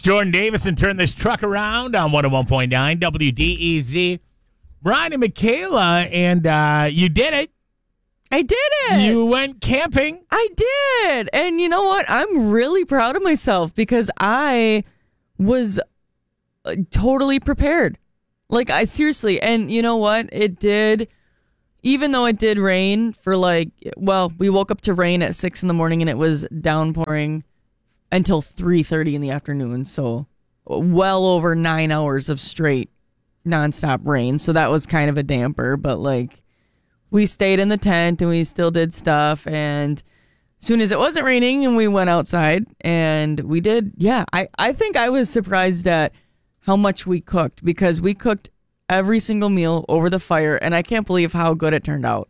Jordan Davis and turn this truck around on 101.9 WDEZ. Brian and Michaela, and you did it. I did it. You went camping. I did. And you know what? I'm really proud of myself because I was totally prepared. Like, I seriously, and you know what? It did, even though it did rain for we woke up to rain at 6 in the morning and it was downpouring until 3:30 in the afternoon. So well over 9 hours of straight nonstop rain. So that was kind of a damper, but we stayed in the tent and we still did stuff. And as soon as it wasn't raining and we went outside and we did, I think I was surprised at how much we cooked because we cooked every single meal over the fire. And I can't believe how good it turned out.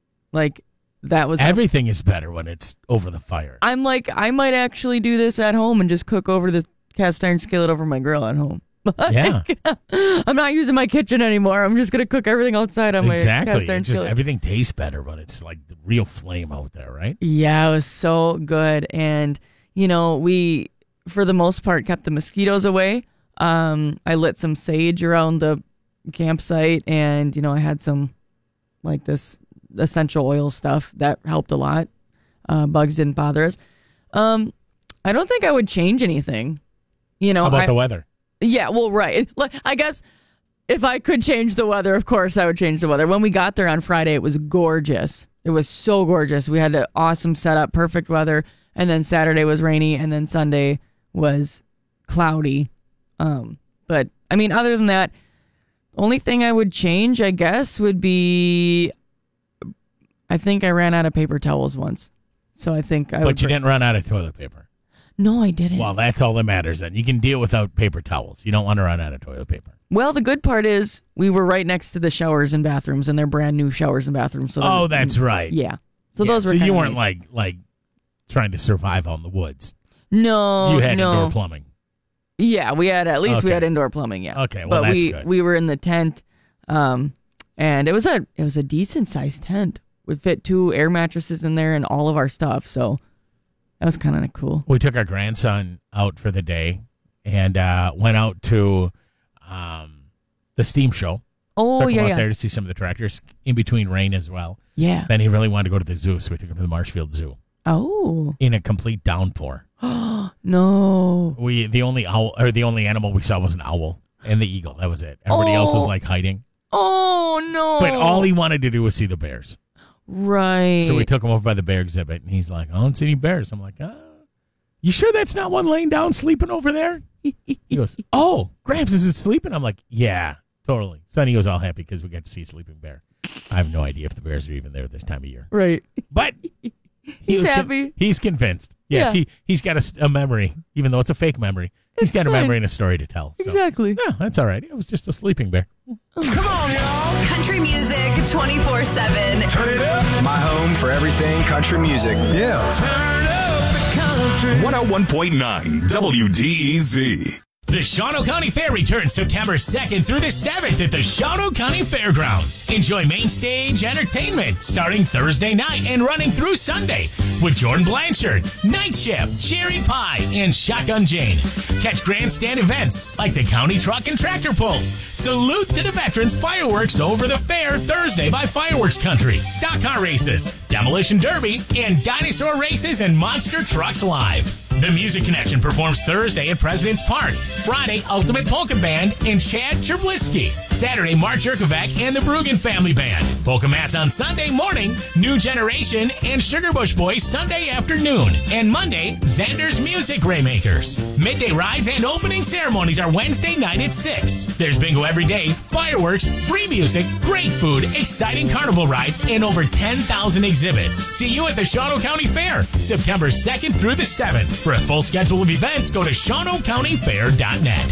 That was everything is better when it's over the fire. I'm I might actually do this at home and just cook over the cast iron skillet over my grill at home. Yeah. I'm not using my kitchen anymore. I'm just going to cook everything outside on my cast iron skillet. Everything tastes better when it's the real flame out there, right? Yeah, it was so good. And, we, for the most part, kept the mosquitoes away. I lit some sage around the campsite and, I had some this essential oil stuff that helped a lot. Bugs didn't bother us. I don't think I would change anything. How about the weather? Yeah, well, right. I guess if I could change the weather, of course I would change the weather. When we got there on Friday, it was gorgeous. It was so gorgeous. We had an awesome setup, perfect weather, and then Saturday was rainy, and then Sunday was cloudy. But, other than that, only thing I would change, I guess, would be I think I ran out of paper towels once. So I think But you didn't run out of toilet paper. No, I didn't. Well, that's all that matters then. You can deal without paper towels. You don't want to run out of toilet paper. Well, the good part is we were right next to the showers and bathrooms, and they're brand new showers and bathrooms. So that's right. Yeah. So those were. So you weren't nice. like trying to survive out in the woods. No, you had indoor plumbing. Yeah, we had we had indoor plumbing. Yeah. Okay, well that's good. We were in the tent, and it was a decent sized tent. We fit 2 air mattresses in there and all of our stuff. So. That was kind of cool. We took our grandson out for the day and went out to the steam show. Oh, took him out there to see some of the tractors in between rain as well. Yeah. Then he really wanted to go to the zoo, so we took him to the Marshfield Zoo. Oh. In a complete downpour. No. The only animal we saw was an owl and the eagle. That was it. Everybody else was hiding. Oh no. But all he wanted to do was see the bears. Right. So we took him over by the bear exhibit, and he's like, I don't see any bears. I'm like, you sure that's not one laying down sleeping over there? He goes, oh, Gramps, is it sleeping? I'm like, yeah, totally. Sonny was all happy because we got to see a sleeping bear. I have no idea if the bears are even there this time of year. Right. But he's happy. He's convinced. Yes, yeah. He's got a memory, even though it's a fake memory. He's got a memory and a story to tell. So. Exactly. Yeah, that's all right. It was just a sleeping bear. Come on, y'all. Country music 24/7. Turn it up. My home for everything country music. Yeah. Turn up the country. 101.9 WDEZ. The Shawano County Fair returns September 2nd through the 7th at the Shawano County Fairgrounds. Enjoy main stage entertainment starting Thursday night and running through Sunday with Jordan Blanchard, Night Shift, Cherry Pie, and Shotgun Jane. Catch grandstand events like the County Truck and Tractor Pulls. Salute to the veterans fireworks over the fair Thursday by Fireworks Country. Stock car races, Demolition Derby, and dinosaur races and monster trucks live. The Music Connection performs Thursday at President's Park. Friday, Ultimate Polka Band and Chad Cherblisky. Saturday, Mark Jerkovac and the Bruggen Family Band. Polka Mass on Sunday morning, New Generation and Sugarbush Boys Sunday afternoon. And Monday, Xander's Music Raymakers. Midday rides and opening ceremonies are Wednesday night at 6. There's bingo every day, fireworks, free music, great food, exciting carnival rides, and over 10,000 exhibits. See you at the Shawano County Fair, September 2nd through the 7th. For a full schedule of events, go to ShawanoCountyFair.net.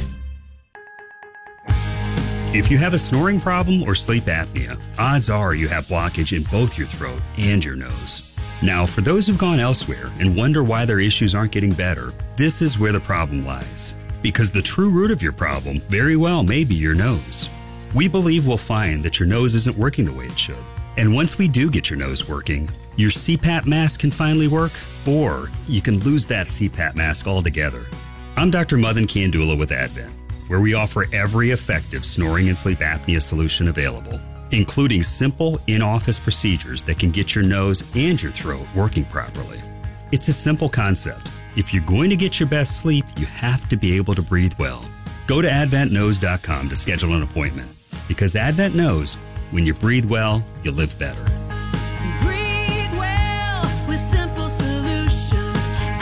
If you have a snoring problem or sleep apnea, odds are you have blockage in both your throat and your nose. Now, for those who've gone elsewhere and wonder why their issues aren't getting better, this is where the problem lies. Because the true root of your problem very well may be your nose. We believe we'll find that your nose isn't working the way it should. And once we do get your nose working, your CPAP mask can finally work, or you can lose that CPAP mask altogether. I'm Dr. Mothan Kandula with Advent, where we offer every effective snoring and sleep apnea solution available, including simple in-office procedures that can get your nose and your throat working properly. It's a simple concept. If you're going to get your best sleep, you have to be able to breathe well. Go to adventknows.com to schedule an appointment, because Advent knows when you breathe well, you live better. Breathe well with simple solutions.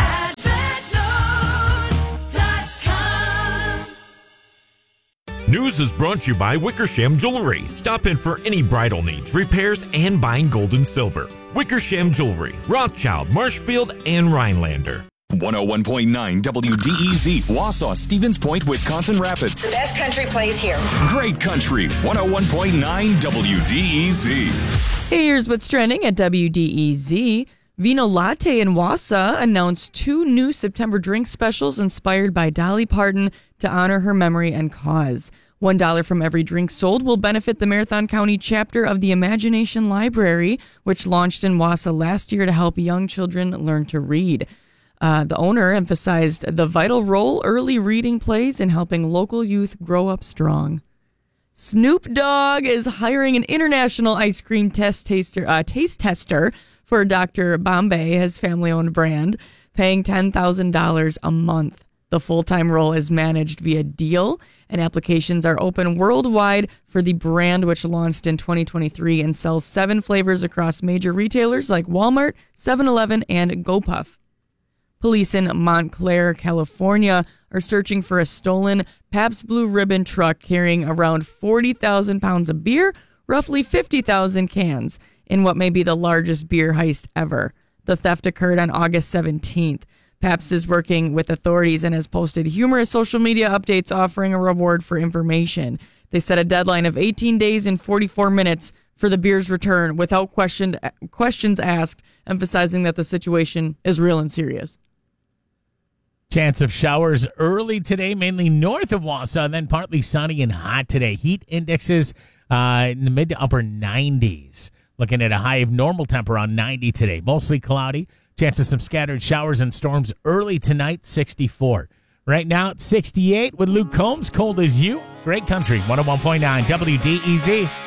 AdventKnows.com. News is brought to you by Wickersham Jewelry. Stop in for any bridal needs, repairs, and buying gold and silver. Wickersham Jewelry, Rothschild, Marshfield, and Rhinelander. 101.9 WDEZ, Wausau, Stevens Point, Wisconsin Rapids. The best country plays here. Great country, 101.9 WDEZ. Here's what's trending at WDEZ. Vino Latte in Wausau announced 2 new September drink specials inspired by Dolly Parton to honor her memory and cause. $1 from every drink sold will benefit the Marathon County chapter of the Imagination Library, which launched in Wausau last year to help young children learn to read. The owner emphasized the vital role early reading plays in helping local youth grow up strong. Snoop Dogg is hiring an international ice cream taste tester for Dr. Bombay, his family-owned brand, paying $10,000 a month. The full-time role is managed via Deal, and applications are open worldwide for the brand, which launched in 2023 and sells 7 flavors across major retailers like Walmart, 7-Eleven, and GoPuff. Police in Montclair, California, are searching for a stolen Pabst Blue Ribbon truck carrying around 40,000 pounds of beer, roughly 50,000 cans, in what may be the largest beer heist ever. The theft occurred on August 17th. Pabst is working with authorities and has posted humorous social media updates offering a reward for information. They set a deadline of 18 days and 44 minutes for the beer's return without questions asked, emphasizing that the situation is real and serious. Chance of showers early today, mainly north of Wausau, then partly sunny and hot today. Heat indexes in the mid to upper 90s. Looking at a high of normal temp around 90 today. Mostly cloudy. Chance of some scattered showers and storms early tonight, 64. Right now, it's 68 with Luke Combs, Cold as You. Great country, 101.9 WDEZ.